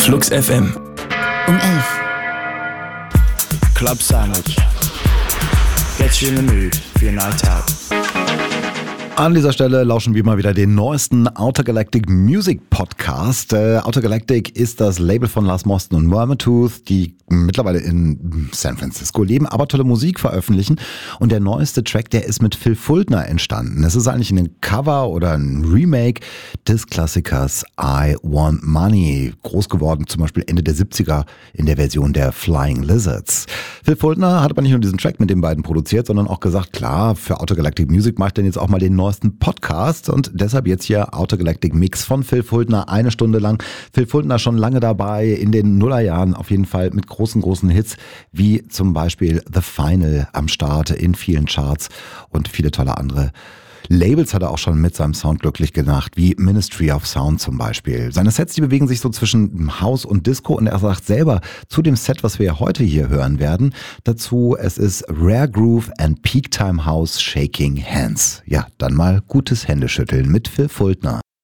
Flux FM. Um 11. Club Sandwich. Get you in the mood for your night out. An dieser Stelle lauschen wir mal wieder den neuesten Outer Galactic Music Podcast. Outer Galactic ist das Label von Lars Moston und Mermatooth, die mittlerweile in San Francisco leben, aber tolle Musik veröffentlichen. Und der neueste Track, der ist mit Phil Fuldner entstanden. Es ist eigentlich ein Cover oder ein Remake des Klassikers I Want Money. Groß geworden zum Beispiel Ende der 70er in der Version der Flying Lizards. Phil Fuldner hat aber nicht nur diesen Track mit den beiden produziert, sondern auch gesagt, klar, für Outer Galactic Music mache ich dann jetzt auch mal den neuesten Podcast und deshalb jetzt hier Outer Galactic Mix von Phil Fuldner, 1 Stunde lang. Phil Fuldner schon lange dabei, in den Nullerjahren auf jeden Fall mit großen Hits, wie zum Beispiel The Final am Start in vielen Charts und viele tolle andere Labels hat er auch schon mit seinem Sound glücklich gemacht, wie Ministry of Sound zum Beispiel. Seine Sets, die bewegen sich so zwischen House und Disco und er sagt selber zu dem Set, was wir heute hier hören werden, dazu, es ist Rare Groove and Peak Time House Shaking Hands. Ja, dann mal gutes Händeschütteln mit Phil Fuldner.